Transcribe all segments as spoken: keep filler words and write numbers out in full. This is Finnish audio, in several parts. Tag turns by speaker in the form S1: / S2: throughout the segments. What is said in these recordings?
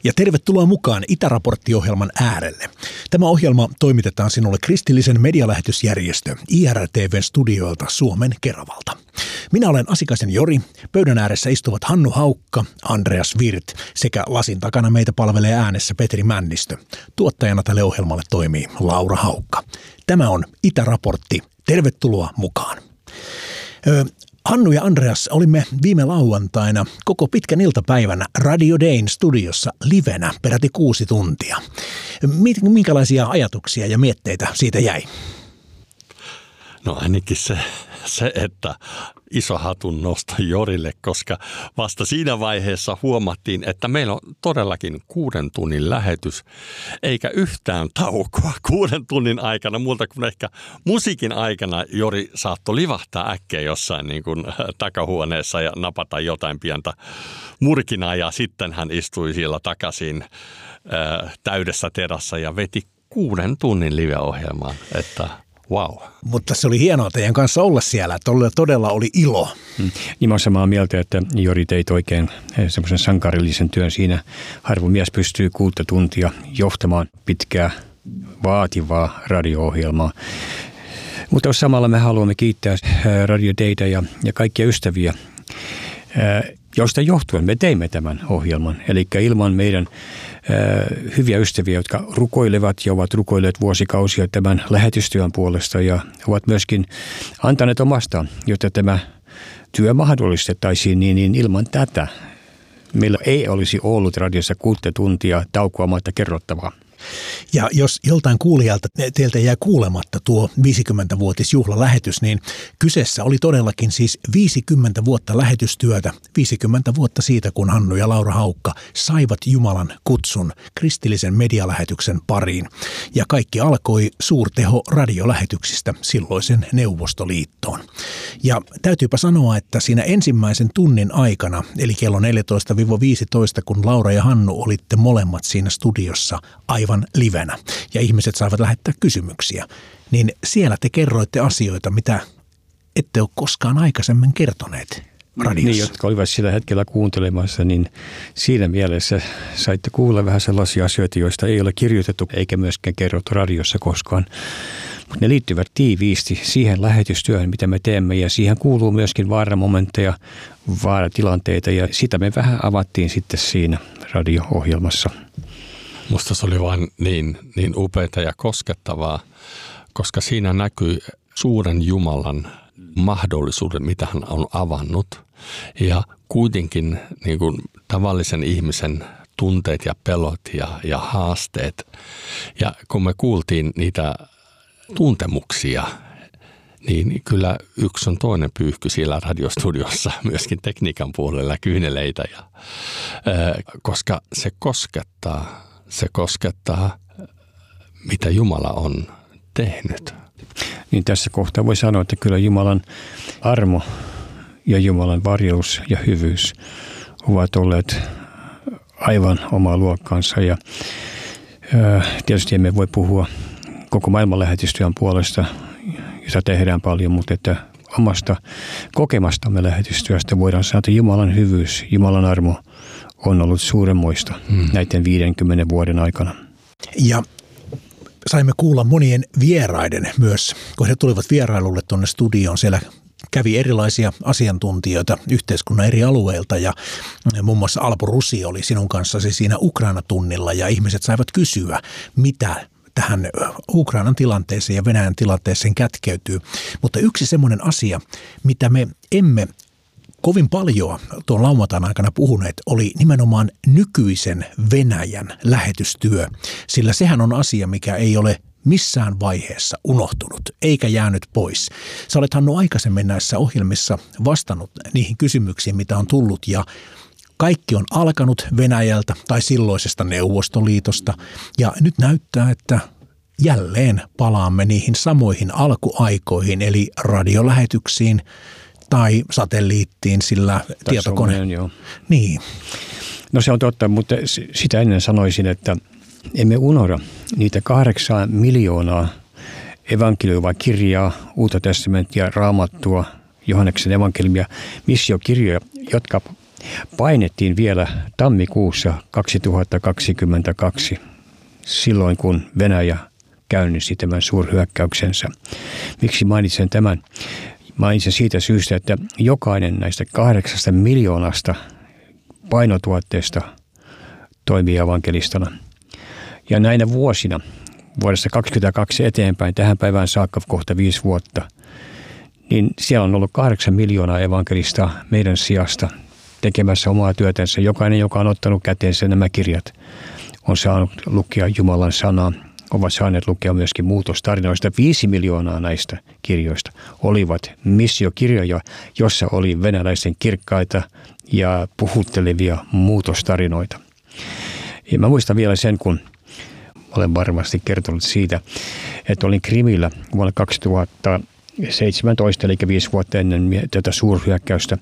S1: Ja tervetuloa mukaan Itäraportti-ohjelman äärelle. Tämä ohjelma toimitetaan sinulle kristillisen medialähetysjärjestö I R T V:n studioilta Suomen Keravalta. Minä olen Asikaisen Jori, pöydän ääressä istuvat Hannu Haukka, Andreas Virt sekä lasin takana meitä palvelee äänessä Petri Männistö. Tuottajana tälle ohjelmalle toimii Laura Haukka. Tämä on Itäraportti. Tervetuloa mukaan. Öö, Hannu ja Andreas, olimme viime lauantaina koko pitkän iltapäivänä Radio Dayn studiossa livenä peräti kuusi tuntia. Minkälaisia ajatuksia ja mietteitä siitä jäi?
S2: No ainakin se, se, että iso hatun nosto Jorille, koska vasta siinä vaiheessa huomattiin, että meillä on todellakin kuuden tunnin lähetys, eikä yhtään taukoa kuuden tunnin aikana, muuta kuin ehkä musiikin aikana Jori saattoi livahtaa äkkiä jossain niin kuin takahuoneessa ja napata jotain pientä murkinaa, ja sitten hän istui siellä takaisin ää, täydessä terassa ja veti kuuden tunnin live-ohjelman, että wow.
S1: Mutta se oli hienoa teidän kanssa olla siellä, että todella oli ilo.
S3: Hmm. Niin mä oon samaa mieltä, että Jori teit oikein semmoisen sankarillisen työn siinä. Harvo mies pystyy kuutta tuntia johtamaan pitkää, vaativaa radio-ohjelmaa. Mutta samalla me haluamme kiittää Radio Dayta ja, ja kaikkia ystäviä, josta johtuen me teimme tämän ohjelman. Eli ilman meidän äh, hyviä ystäviä, jotka rukoilevat ja ovat rukoilleet vuosikausia tämän lähetystyön puolesta ja ovat myöskin antaneet omasta, jotta tämä työ mahdollistettaisiin, niin, niin ilman tätä meillä ei olisi ollut radiossa kuutta tuntia taukoamatta kerrottavaa.
S1: Ja jos joltain kuulijalta teiltä jää kuulematta tuo viisikymmenvuotisjuhlalähetys, niin kyseessä oli todellakin siis viisikymmentä vuotta lähetystyötä, viisikymmentä vuotta siitä, kun Hannu ja Laura Haukka saivat Jumalan kutsun kristillisen medialähetyksen pariin. Ja kaikki alkoi suurteho radiolähetyksistä silloisen Neuvostoliittoon. Ja täytyypä sanoa, että siinä ensimmäisen tunnin aikana, eli kello neljätoista viisitoista, kun Laura ja Hannu olitte molemmat siinä studiossa aivan livenä ja ihmiset saivat lähettää kysymyksiä, niin siellä te kerroitte asioita, mitä ette ole koskaan aikaisemmin kertoneet radiossa.
S3: Niin, jotka olivat sillä hetkellä kuuntelemassa, niin siinä mielessä saitte kuulla vähän sellaisia asioita, joista ei ole kirjoitettu eikä myöskään kerrottu radiossa koskaan. Mutta ne liittyvät tiiviisti siihen lähetystyöhön, mitä me teemme, ja siihen kuuluu myöskin vaaramomentteja, vaaratilanteita, ja sitä me vähän avattiin sitten siinä radio-ohjelmassa.
S2: Musta se oli vain niin, niin upeata ja koskettavaa, koska siinä näkyy suuren Jumalan mahdollisuuden, mitä hän on avannut. Ja kuitenkin niin kuin tavallisen ihmisen tunteet ja pelot ja, ja haasteet. Ja kun me kuultiin niitä tuntemuksia, niin kyllä yksi on toinen pyyhky siellä radiostudiossa, myöskin tekniikan puolella kyyneleitä, ja, ää, koska se koskettaa. Se koskettaa, mitä Jumala on tehnyt.
S3: Niin tässä kohtaa voi sanoa, että kyllä Jumalan armo ja Jumalan varjelus ja hyvyys ovat olleet aivan omaa luokkaansa. Ja ää, tietysti emme voi puhua koko maailman lähetystyön puolesta, jota tehdään paljon, mutta että omasta kokemastamme lähetystyöstä voidaan sanoa, että Jumalan hyvyys, Jumalan armo on ollut suuremmoista hmm. näiden viidenkymmenen vuoden aikana.
S1: Ja saimme kuulla monien vieraiden myös, kun he tulivat vierailulle tuonne studioon. Siellä kävi erilaisia asiantuntijoita yhteiskunnan eri alueilta, ja muun muassa Alpo Rusi oli sinun kanssasi siinä Ukraina-tunnilla, ja ihmiset saivat kysyä, mitä tähän Ukrainan tilanteeseen ja Venäjän tilanteeseen kätkeytyy. Mutta yksi semmoinen asia, mitä me emme kovin paljon tuon lauantain aikana puhuneet, oli nimenomaan nykyisen Venäjän lähetystyö, sillä sehän on asia, mikä ei ole missään vaiheessa unohtunut eikä jäänyt pois. Sä olet, Hannu, aikaisemmin näissä ohjelmissa vastannut niihin kysymyksiin, mitä on tullut, ja kaikki on alkanut Venäjältä tai silloisesta Neuvostoliitosta, ja nyt näyttää, että jälleen palaamme niihin samoihin alkuaikoihin, eli radiolähetyksiin tai satelliittiin, sillä tai tietokone.
S3: Someen, joo.
S1: Niin.
S3: No se on totta, mutta sitä ennen sanoisin, että emme unohda niitä kahdeksan miljoonaa evankelioivaa kirjaa, Uutta testamenttia, Raamattua, Johanneksen evankeliumia, missiokirjoja, jotka painettiin vielä tammikuussa kaksituhattakaksikymmentäkaksi, silloin kun Venäjä käynnisti tämän suurhyökkäyksensä. Miksi mainitsen tämän? Mainitsen siitä syystä, että jokainen näistä kahdeksasta miljoonasta painotuotteesta toimii evankelistana. Ja näinä vuosina, vuodesta kaksikymmentäkaksi eteenpäin, tähän päivään saakka kohta viisi vuotta, niin siellä on ollut kahdeksan miljoonaa evankelistaa meidän sijasta tekemässä omaa työtänsä. Jokainen, joka on ottanut käteensä nämä kirjat, on saanut lukea Jumalan sanaa, ovat saaneet lukea myöskin muutostarinoista. Viisi miljoonaa näistä kirjoista olivat missiokirjoja, jossa oli venäläisten kirkkaita ja puhuttelevia muutostarinoita. Ja mä muistan vielä sen, kun olen varmasti kertonut siitä, että olin Krimillä vuonna kaksituhattaseitsemäntoista, eli viisi vuotta ennen tätä suurhyökkäystä.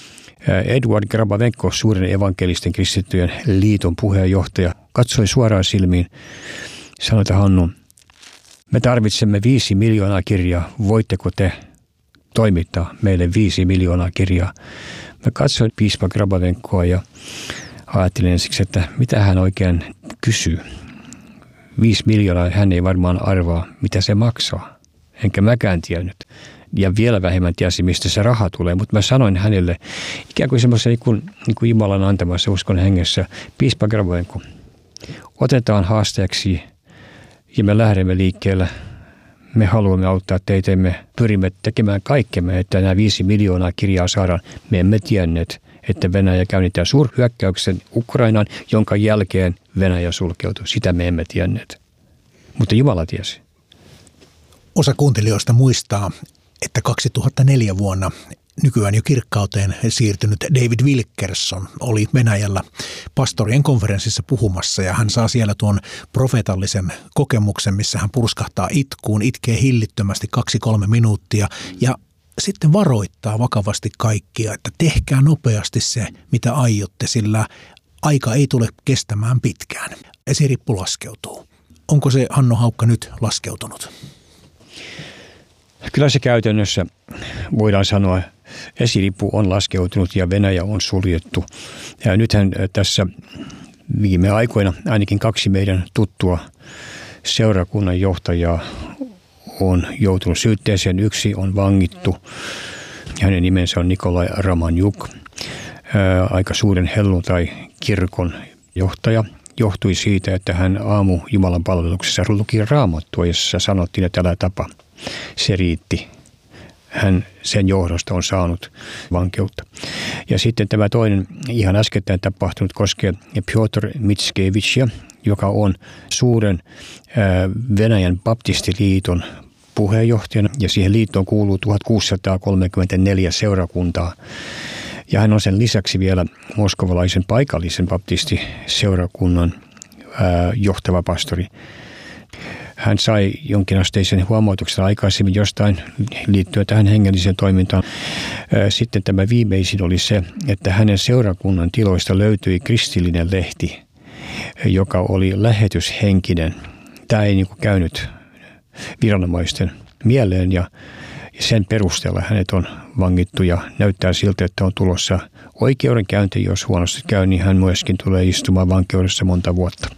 S3: Eduard Grabavenko, suuren evankelisten kristittyjen liiton puheenjohtaja, katsoi suoraan silmiin. Sanoi, että Hannu, me tarvitsemme viisi miljoonaa kirjaa. Voitteko te toimittaa meille viisi miljoonaa kirjaa? Mä katsoin piispa Grabavenkoa ja ajattelin ensiksi, että mitä hän oikein kysyy. Viisi miljoonaa, hän ei varmaan arvaa, mitä se maksaa. Enkä mäkään tiennyt. Ja vielä vähemmän tiesi, mistä se raha tulee. Mutta mä sanoin hänelle ikään kuin semmoisen niin kuin, niin kuin Jumalan antamassa uskon hengessä. Piispa Grabavenko, otetaan haasteeksi ja me lähdemme liikkeelle. Me haluamme auttaa teitä, me pyrimme tekemään kaikkemme, että nämä viisi miljoonaa kirjaa saadaan. Me emme tienneet, että Venäjä käynnittää suurhyökkäyksen Ukrainaan, jonka jälkeen Venäjä sulkeutui. Sitä me emme tienneet. Mutta Jumala tiesi.
S1: Osa kuuntelijoista muistaa, että kaksituhattaneljä vuonna nykyään jo kirkkauteen siirtynyt David Wilkerson oli Venäjällä pastorien konferenssissa puhumassa ja hän saa siellä tuon profeetallisen kokemuksen, missä hän purskahtaa itkuun, itkee hillittömästi kaksi kolme minuuttia ja sitten varoittaa vakavasti kaikkia, että tehkää nopeasti se, mitä aiotte, sillä aika ei tule kestämään pitkään. Esirippu laskeutuu. Onko se Hanno Haukka nyt laskeutunut?
S3: Kyllä se käytännössä voidaan sanoa, esirippu on laskeutunut ja Venäjä on suljettu. Ja nythän tässä viime aikoina ainakin kaksi meidän tuttua seurakunnan johtajaa on joutunut syytteeseen. Yksi on vangittu. Hänen nimensä on Nikolai Ramanjuk, aika suuren helluntai-kirkon johtaja. Johtui siitä, että hän aamu Jumalan palveluksessa luki Raamattua, jossa sanottiin, että tällä tapa. Se riitti. Hän sen johdosta on saanut vankeutta. Ja sitten tämä toinen ihan äskettäin tapahtunut koskee Piotr Mitskevicia, joka on suuren Venäjän baptistiliiton puheenjohtajana. Ja siihen liittoon kuuluu tuhatkuusisataakolmekymmentäneljä seurakuntaa. Ja hän on sen lisäksi vielä moskovalaisen paikallisen baptistiseurakunnan johtava pastori. Hän sai jonkinasteisen huomautuksen aikaisemmin jostain liittyen tähän hengelliseen toimintaan. Sitten tämä viimeisin oli se, että hänen seurakunnan tiloista löytyi kristillinen lehti, joka oli lähetyshenkinen. Tämä ei niin kuin käynyt viranomaisten mieleen ja sen perusteella hänet on vangittu ja näyttää siltä, että on tulossa oikeudenkäynti. Jos huonosti käy, niin hän myöskin tulee istumaan vankeudessa monta vuotta.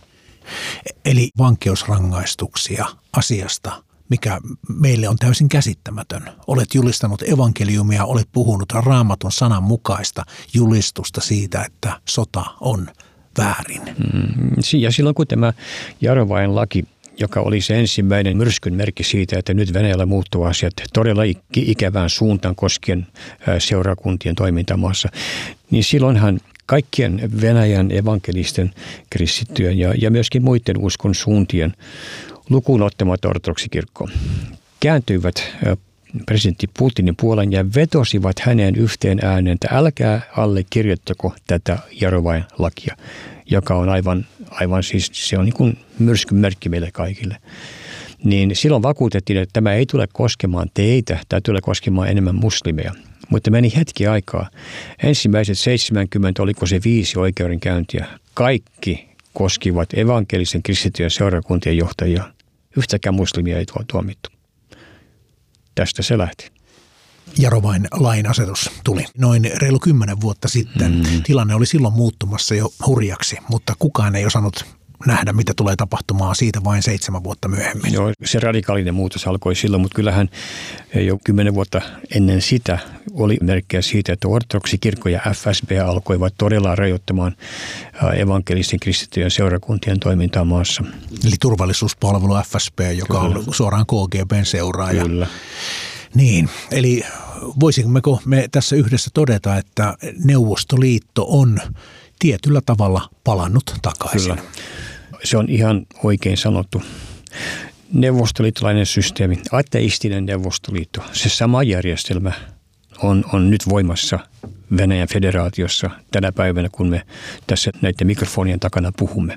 S1: Eli vankeusrangaistuksia asiasta, mikä meille on täysin käsittämätön. Olet julistanut evankeliumia, olet puhunut Raamatun sanan mukaista julistusta siitä, että sota on väärin.
S3: Ja silloin kun tämä Jarovajan laki, joka oli se ensimmäinen myrskyn merkki siitä, että nyt Venäjällä muuttuu asiat todella ikävään suuntaan koskien seurakuntien toimintaa maassa, niin silloinhan kaikkien Venäjän evankelisten kristittyjen ja, ja myöskin muiden uskon suuntien lukuun ottamatta ortodoksikirkko kääntyivät presidentti Putinin puolen ja vetosivat häneen yhteen ääneen, että älkää allekirjoittako tätä Jarovajan lakia, joka on aivan, aivan siis se on niin kuin myrskyn merkki meille kaikille. Niin silloin vakuutettiin, että tämä ei tule koskemaan teitä, tämä tulee koskemaan enemmän muslimeja. Mutta meni hetki aikaa. Ensimmäiset seitsemänkymmentä, oliko se viisi oikeudenkäyntiä, kaikki koskivat evankelisen kristittyjen seurakuntien johtajia. Yhtäkään muslimia ei tuomittu. Tästä se lähti.
S1: Jarovain lain asetus tuli noin reilu kymmenen vuotta sitten. Mm. Tilanne oli silloin muuttumassa jo hurjaksi, mutta kukaan ei osannut nähdä, mitä tulee tapahtumaan siitä vain seitsemän vuotta myöhemmin.
S3: Joo, se radikaalinen muutos alkoi silloin, mutta kyllähän jo kymmenen vuotta ennen sitä oli merkkejä siitä, että ortodoksikirkko ja F S B alkoivat todella rajoittamaan evankelisten kristittyjen seurakuntien toimintaa maassa.
S1: Eli turvallisuuspalvelu F S B, joka Kyllä. on suoraan K G B:n seuraaja.
S3: Kyllä.
S1: Niin, eli voisimmeko me tässä yhdessä todeta, että Neuvostoliitto on tietyllä tavalla palannut takaisin?
S3: Kyllä. Se on ihan oikein sanottu. Neuvostoliittolainen systeemi, ateistinen Neuvostoliitto, se sama järjestelmä on, on nyt voimassa Venäjän federaatiossa tänä päivänä, kun me tässä näiden mikrofonien takana puhumme.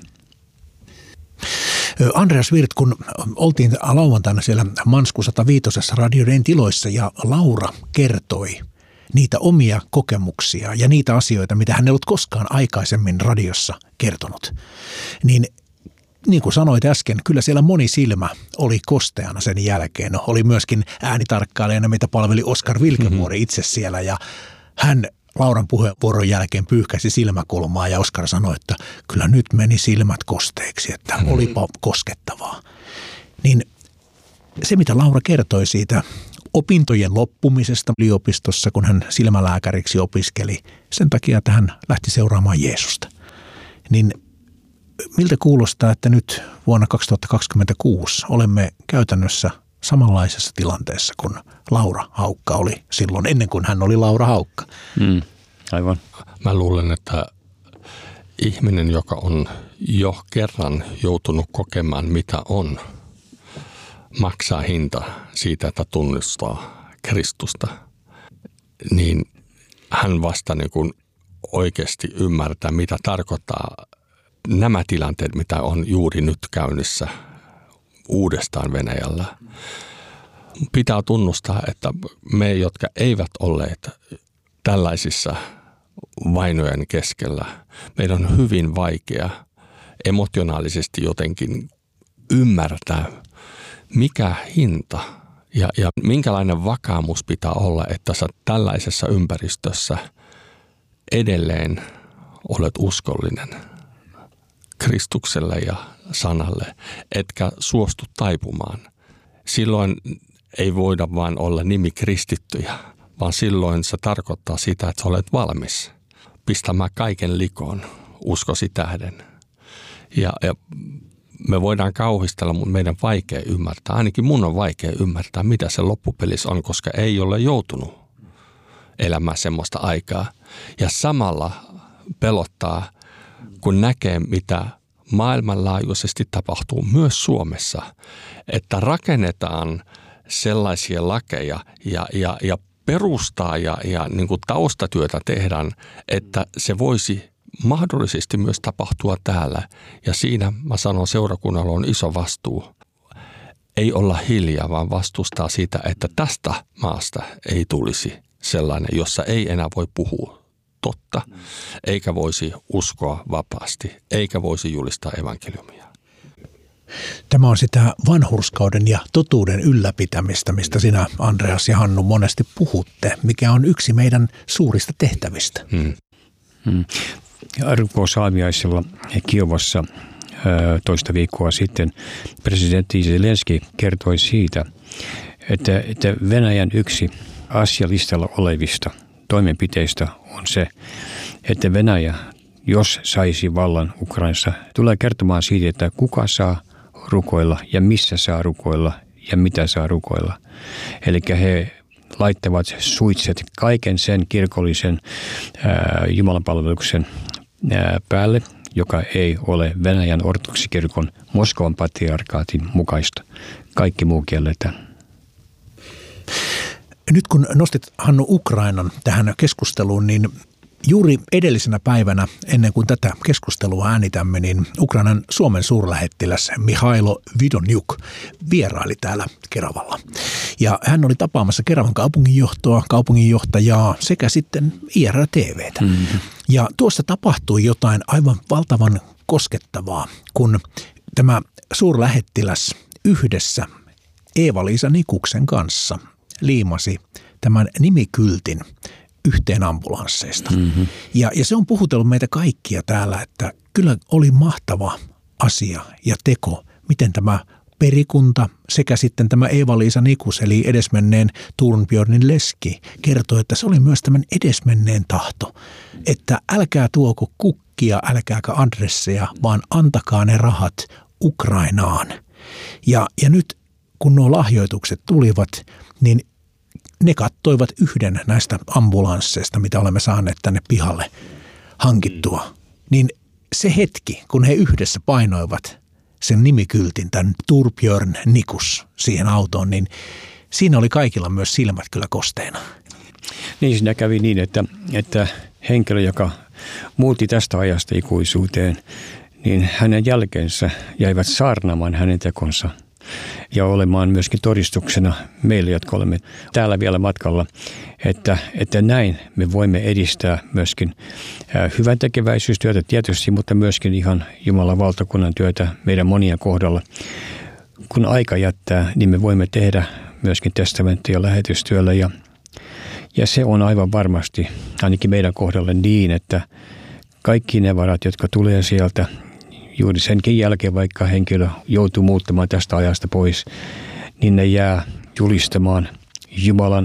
S1: Andreas Wirth, kun oltiin lauantaina siellä Mansku sata viisi radioiden tiloissa ja Laura kertoi niitä omia kokemuksia ja niitä asioita, mitä hän ei ollut koskaan aikaisemmin radiossa kertonut, niin niin kuin sanoit äsken, kyllä siellä moni silmä oli kosteana sen jälkeen. No, oli myöskin äänitarkkailijana, mitä palveli Oskar Wilkevuori mm-hmm. itse siellä ja hän Lauran puheenvuoron jälkeen pyyhkäsi silmäkulmaa ja Oskar sanoi, että kyllä nyt meni silmät kosteeksi, että mm-hmm. olipa koskettavaa. Niin se, mitä Laura kertoi siitä opintojen loppumisesta yliopistossa, kun hän silmälääkäriksi opiskeli sen takia, että hän lähti seuraamaan Jeesusta, niin miltä kuulostaa, että nyt vuonna kaksituhattakaksikymmentäkuusi olemme käytännössä samanlaisessa tilanteessa kuin Laura Haukka oli silloin, ennen kuin hän oli Laura Haukka?
S3: Mm, aivan.
S2: Mä luulen, että ihminen, joka on jo kerran joutunut kokemaan, mitä on, maksaa hinta siitä, että tunnustaa Kristusta, niin hän vasta niin kuin oikeasti ymmärtää, mitä tarkoittaa nämä tilanteet, mitä on juuri nyt käynnissä uudestaan Venäjällä. Pitää tunnustaa, että me, jotka eivät olleet tällaisissa vainojen keskellä, meidän on hyvin vaikea emotionaalisesti jotenkin ymmärtää, mikä hinta ja, ja minkälainen vakaumus pitää olla, että sä tällaisessa ympäristössä edelleen olet uskollinen Kristukselle ja sanalle, etkä suostu taipumaan. Silloin ei voida vain olla nimi kristittyjä, vaan silloin se tarkoittaa sitä, että sä olet valmis pistämään kaiken likoon uskosi tähden. Ja, ja me voidaan kauhistella, mutta meidän vaikea ymmärtää, ainakin mun on vaikea ymmärtää, mitä se loppupelissä on, koska ei ole joutunut elämään semmoista aikaa. Ja samalla pelottaa, kun näkee, mitä maailmanlaajuisesti tapahtuu myös Suomessa, että rakennetaan sellaisia lakeja ja, ja, ja perustaa ja, ja niin kuin taustatyötä tehdään, että se voisi mahdollisesti myös tapahtua täällä. Ja siinä mä sanon, seurakunnalla on iso vastuu. Ei olla hiljaa, vaan vastustaa sitä, että tästä maasta ei tulisi sellainen, jossa ei enää voi puhua totta, eikä voisi uskoa vapaasti, eikä voisi julistaa evankeliumia.
S1: Tämä on sitä vanhurskauden ja totuuden ylläpitämistä, mistä sinä, Andreas ja Hannu, monesti puhutte, mikä on yksi meidän suurista tehtävistä. Hmm.
S3: Hmm. Rukoussaamiaisella Kiovassa toista viikkoa sitten presidentti Zelenski kertoi siitä, että, että Venäjän yksi asialistalla olevista toimenpiteistä on se, että Venäjä, jos saisi vallan Ukrainassa, tulee kertomaan siitä, että kuka saa rukoilla ja missä saa rukoilla ja mitä saa rukoilla. Eli he laittavat suitset kaiken sen kirkollisen ää, jumalanpalveluksen ää, päälle, joka ei ole Venäjän ortodoksikirkon Moskovan patriarkaatin mukaista. Kaikki muu kielletään.
S1: Nyt kun nostit, Hannu, Ukrainan tähän keskusteluun, niin juuri edellisenä päivänä, ennen kuin tätä keskustelua äänitämme, niin Ukrainan Suomen suurlähettiläs Mihailo Vidonjuk vieraili täällä Keravalla. Ja hän oli tapaamassa Keravan kaupunginjohtoa, kaupunginjohtajaa sekä sitten I R T V:tä. Mm-hmm. Ja tuossa tapahtui jotain aivan valtavan koskettavaa, kun tämä suurlähettiläs yhdessä Eeva-Liisa Nikuksen kanssa liimasi tämän nimikyltin yhteen ambulansseista. Mm-hmm. Ja, ja se on puhutellut meitä kaikkia täällä, että kyllä oli mahtava asia ja teko, miten tämä perikunta sekä sitten tämä Eeva-Liisa Nikus, eli edesmenneen Turnbjörnin leski, kertoi, että se oli myös tämän edesmenneen tahto, että älkää tuoko kukkia, älkääkä adresseja, vaan antakaa ne rahat Ukrainaan. Ja, ja nyt kun nuo lahjoitukset tulivat, niin ne kattoivat yhden näistä ambulansseista, mitä olemme saaneet tänne pihalle hankittua. Niin se hetki, kun he yhdessä painoivat sen nimikyltin, tämän Turnbjörn Nikus siihen autoon, niin siinä oli kaikilla myös silmät kyllä kosteena.
S3: Niin siinä kävi niin, että, että henkilö, joka muutti tästä ajasta ikuisuuteen, niin hänen jälkeensä jäivät saarnaamaan hänen tekonsa ja olemaan myöskin todistuksena meille, jotka olemme täällä vielä matkalla, että, että näin me voimme edistää myöskin hyvän tekeväisyystyötä tietysti, mutta myöskin ihan Jumalan valtakunnan työtä meidän monien kohdalla. Kun aika jättää, niin me voimme tehdä myöskin testamentti- ja lähetystyöllä ja, ja se on aivan varmasti ainakin meidän kohdalle niin, että kaikki ne varat, jotka tulee sieltä, juuri senkin jälkeen, vaikka henkilö joutuu muuttamaan tästä ajasta pois, niin ne jää julistamaan Jumalan